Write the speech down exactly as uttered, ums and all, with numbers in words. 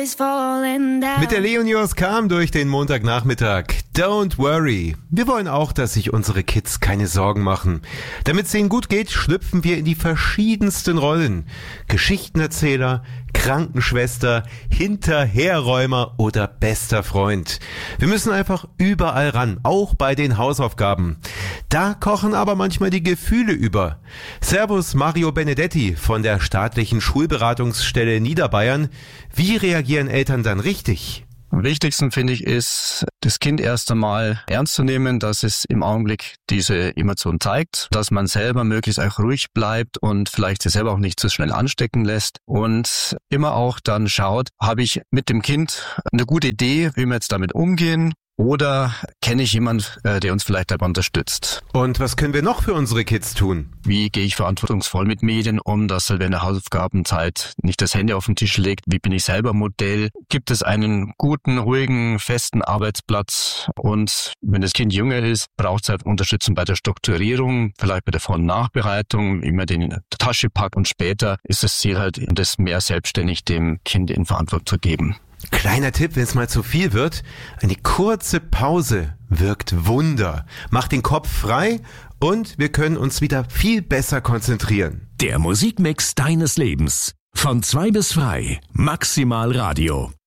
Mit der Leonios kam durch den Montagnachmittag. Don't worry. Wir wollen auch, dass sich unsere Kids keine Sorgen machen. Damit es ihnen gut geht, schlüpfen wir in die verschiedensten Rollen. Geschichtenerzähler, Krankenschwester, Hinterherräumer oder bester Freund. Wir müssen einfach überall ran, auch bei den Hausaufgaben. Da kochen aber manchmal die Gefühle über. Servus Mario Benedetti von der staatlichen Schulberatungsstelle Niederbayern. Wie reagieren Eltern dann richtig? Am wichtigsten finde ich ist, das Kind erst einmal ernst zu nehmen, dass es im Augenblick diese Emotion zeigt, dass man selber möglichst auch ruhig bleibt und vielleicht sich selber auch nicht zu schnell anstecken lässt und immer auch dann schaut, habe ich mit dem Kind eine gute Idee, wie wir jetzt damit umgehen? Oder kenne ich jemanden, der uns vielleicht dabei unterstützt? Und was können wir noch für unsere Kids tun? Wie gehe ich verantwortungsvoll mit Medien um, dass halt während der Hausaufgabenzeit nicht das Handy auf den Tisch legt? Wie bin ich selber Modell? Gibt es einen guten, ruhigen, festen Arbeitsplatz? Und wenn das Kind jünger ist, braucht es halt Unterstützung bei der Strukturierung, vielleicht bei der Vor- und Nachbereitung, wie man den in die Tasche packt. Und später ist das Ziel halt, das mehr selbstständig dem Kind in Verantwortung zu geben. Kleiner Tipp, wenn es mal zu viel wird, eine kurze Pause wirkt Wunder, macht den Kopf frei und wir können uns wieder viel besser konzentrieren. Der Musikmix deines Lebens. Von zwei bis frei. Maximal Radio.